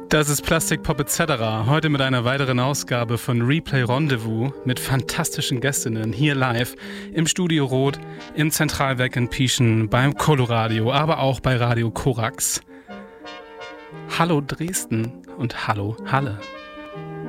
Das ist Plastic Pop etc. Heute mit einer weiteren Ausgabe von Replay Rendezvous mit fantastischen Gästinnen hier live im Studio Rot, im Zentralwerk in Pieschen, beim Coloradio, aber auch bei Radio Korax. Hallo Dresden und hallo Halle.